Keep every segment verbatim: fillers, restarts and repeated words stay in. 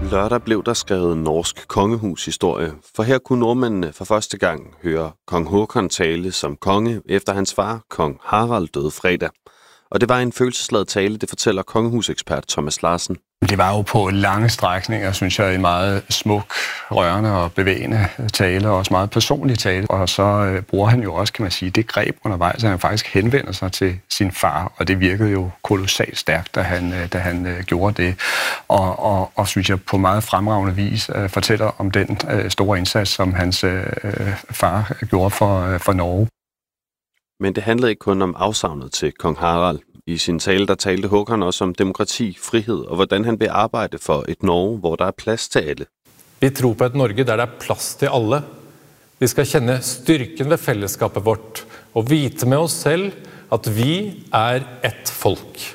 Lørdag blev der skrevet norsk kongehushistorie, for her kunne nordmændene for første gang høre kong Håkon tale som konge, efter hans far, kong Harald, døde fredag. Og det var en følelsesladet tale, det fortæller kongehusekspert Thomas Larsen. Det var jo på lange strækninger, synes jeg, en meget smuk, rørende og bevægende tale, og også meget personlig tale. Og så øh, bruger han jo også, kan man sige, det greb undervejs, at han faktisk henvender sig til sin far, og det virkede jo kolossalt stærkt, da han, øh, da han øh, gjorde det. Og, og, og synes jeg på meget fremragende vis øh, fortæller om den øh, store indsats, som hans øh, far gjorde for, øh, for Norge. Men det handlede ikke kun om afsavnet til kong Harald. I sin tale der talte Håkon også om demokrati, frihed og hvordan han vil arbejde for et Norge, hvor der er plads til alle. Vi tror på et Norge, der der er plads til alle. Vi skal kende styrken ved fællesskabet vårt og vite med os selv, at vi er et folk.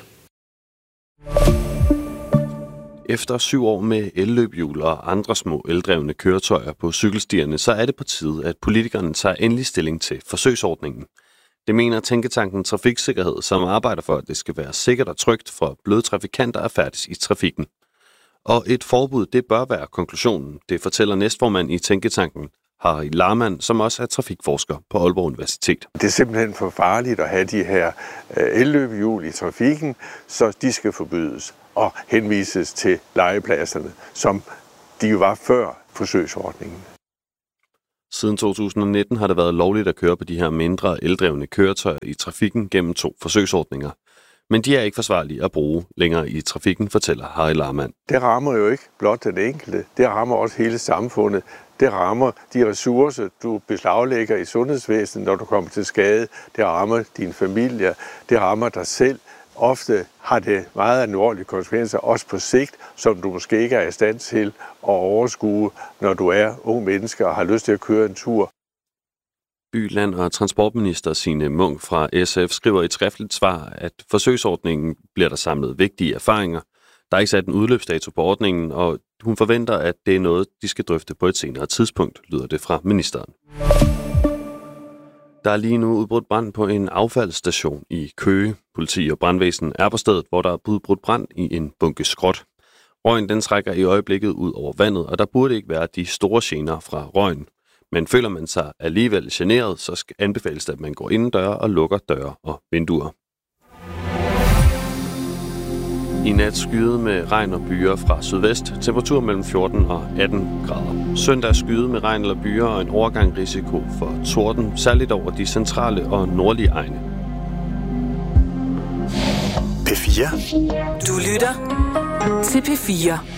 Efter syv år med elløbehjul og andre små eldrevne køretøjer på cykelstierne, så er det på tide, at politikerne tager endelig stilling til forsøgsordningen. Det mener Tænketanken Trafiksikkerhed, som arbejder for, at det skal være sikkert og trygt for bløde trafikanter at færdes i trafikken. Og et forbud, det bør være konklusionen. Det fortæller næstformand i Tænketanken, Harry Larman, som også er trafikforsker på Aalborg Universitet. Det er simpelthen for farligt at have de her elløbehjul i trafikken, så de skal forbydes og henvises til legepladserne, som de jo var før forsøgsordningen. Siden to tusind og nitten har det været lovligt at køre på de her mindre eldrevne køretøjer i trafikken gennem to forsøgsordninger. Men de er ikke forsvarlige at bruge længere i trafikken, fortæller Harry Larman. Det rammer jo ikke blot den enkelte, det rammer også hele samfundet. Det rammer de ressourcer, du beslaglægger i sundhedsvæsenet, når du kommer til skade. Det rammer din familie, det rammer dig selv. Ofte har det meget alvorlige konsekvenser, også på sigt, som du måske ikke er i stand til at overskue, når du er ung menneske og har lyst til at køre en tur. By-, Land- og Transportminister Signe Munk fra S F skriver i et skriftligt svar, at forsøgsordningen bliver der samlet vigtige erfaringer. Der er ikke sat en udløbsdato på ordningen, og hun forventer, at det er noget, de skal drøfte på et senere tidspunkt, lyder det fra ministeren. Der er lige nu udbrudt brand på en affaldsstation i Køge. Politi og brandvæsen er på stedet, hvor der er udbrudt brand i en bunke skrot. Røgen den trækker i øjeblikket ud over vandet, og der burde ikke være de store gener fra røgen. Men føler man sig alligevel generet, så skal anbefales det, at man går indendør og lukker døre og vinduer. I nat skyet med regn og byer fra sydvest. Temperatur mellem fjorten og atten grader. Søndag skyet med regn eller byer og en overgang risiko for torden, særligt over de centrale og nordlige egne. P fire. Du lytter til P fire.